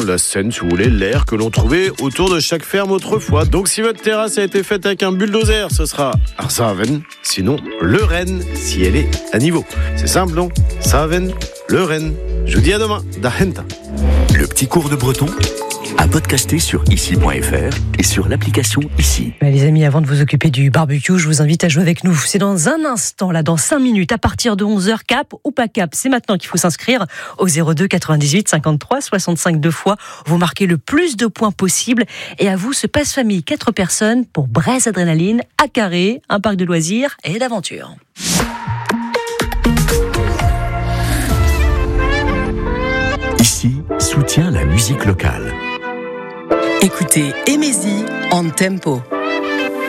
la Seine, si vous voulez, l'air que l'on trouvait autour de chaque ferme autrefois. Donc si votre terrasse a été faite avec un bulldozer, ce sera Saven, sinon le Rennes, si elle est à niveau. C'est simple, non? Saven, le Rennes. Je vous dis à demain. Dahenta. Le petit cours de breton à podcaster sur ici.fr et sur l'application Ici. Les amis, avant de vous occuper du barbecue, je vous invite à jouer avec nous. C'est dans un instant, là, dans 5 minutes, à partir de 11h, cap ou pas cap. C'est maintenant qu'il faut s'inscrire au 02 98 53 65 deux fois. Vous marquez le plus de points possible. Et à vous, ce passe-famille 4 personnes pour Braise Adrénaline, à Carré, un parc de loisirs et d'aventure. Ici, soutient la musique locale. Écoutez Emezi en tempo.